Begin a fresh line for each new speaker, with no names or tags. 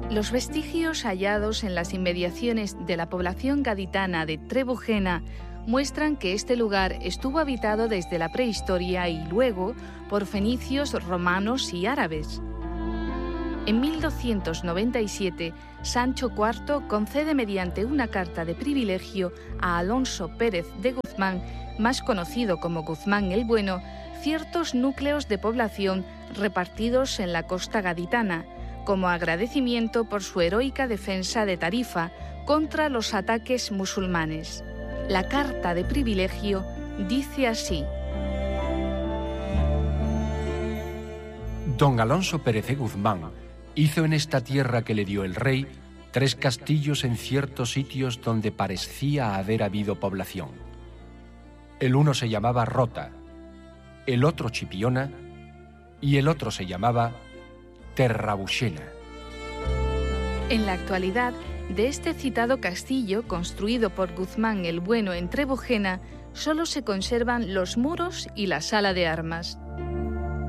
Los vestigios hallados en las inmediaciones de la población gaditana de Trebujena muestran que este lugar estuvo habitado desde la prehistoria y luego por fenicios, romanos y árabes. En 1297, Sancho IV concede mediante una carta de privilegio a Alonso Pérez de Guzmán, más conocido como Guzmán el Bueno, ciertos núcleos de población repartidos en la costa gaditana, como agradecimiento por su heroica defensa de Tarifa contra los ataques musulmanes. La carta de privilegio dice así:
Don Alonso Pérez de Guzmán hizo en esta tierra que le dio el rey 3 castillos en ciertos sitios donde parecía haber habido población. El uno se llamaba Rota, el otro Chipiona y el otro se llamaba Terrabuxena.
En la actualidad, de este citado castillo, construido por Guzmán el Bueno en Trebujena, solo se conservan los muros y la sala de armas.